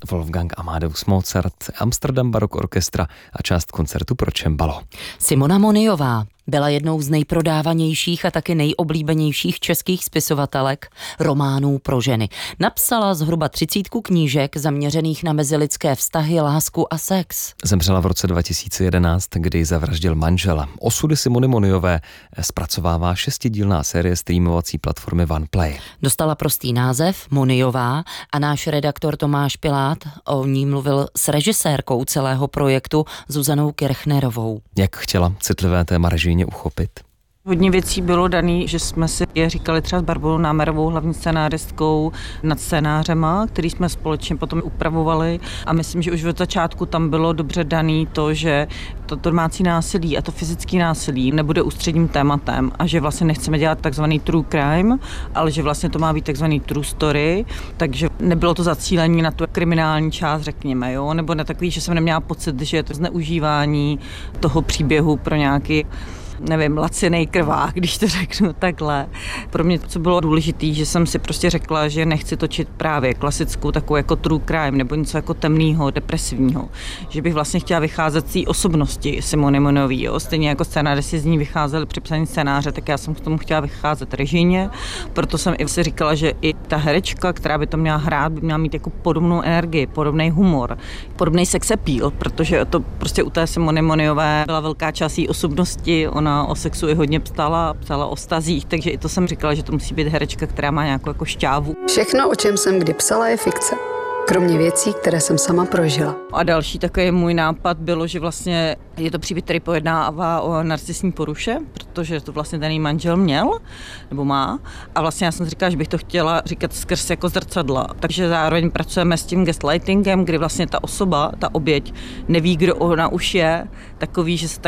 Wolfgang Amadeus Mozart, Amsterdam Baroque Orchestra a část koncertu pro cembalo. Simona Moniová byla jednou z nejprodávanějších a taky nejoblíbenějších českých spisovatelek románů pro ženy. Napsala zhruba 30 knížek zaměřených na mezilidské vztahy, lásku a sex. Zemřela v roce 2011, kdy zavraždil manžela. Osudy Simony Moniové zpracovává 6dílná série streamovací platformy OnePlay. Dostala prostý název Moniová a náš redaktor Tomáš Pilát o ní mluvil s režisérkou celého projektu Zuzanou Kirchnerovou. Jak chtěla citlivé téma režijně uchopit? Hodně věcí bylo daný, že jsme si je říkali třeba s Barborou Námerovou, hlavní scenáristkou, nad scénářema, který jsme společně potom upravovali, a myslím, že už od začátku tam bylo dobře daný to, že to domácí násilí a to fyzické násilí nebude ústředním tématem a že vlastně nechceme dělat takzvaný true crime, ale že vlastně to má být takzvaný true story, takže nebylo to zacílení na tu kriminální část, řekněme, jo, nebo na takový, že jsem neměla pocit, že je to zneužívání toho příběhu pro nějaký, nevím, lacinej krvák, když to řeknu takhle. Pro mě co bylo důležité, že jsem si prostě řekla, že nechci točit právě klasickou takovou jako true crime nebo něco jako temného, depresivního. Že bych vlastně chtěla vycházet z té osobnosti Simony Moniové. Jo. Stejně jako scénáři z ní vycházeli při psaní scénáře, tak já jsem k tomu chtěla vycházet režijně. Proto jsem i si říkala, že i ta herečka, která by to měla hrát, by měla mít jako podobnou energii, podobný humor, podobný sex appeal, protože to prostě u té Simony Moniové byla velká část její osobnosti. Ona o sexu i hodně psala o vztazích, takže i to jsem říkala, že to musí být herečka, která má nějakou jako šťávu. Všechno, o čem jsem kdy psala, je fikce. Kromě věcí, které jsem sama prožila. A další takový můj nápad bylo, že vlastně je to příběh, který pojednává o narcisní poruše, protože to vlastně ten manžel měl, nebo má. A vlastně já jsem říkala, že bych to chtěla říkat skrz jako zrcadla. Takže zároveň pracujeme s tím gaslightingem, kdy vlastně ta osoba, ta oběť, neví, kdo ona už je, takový, že se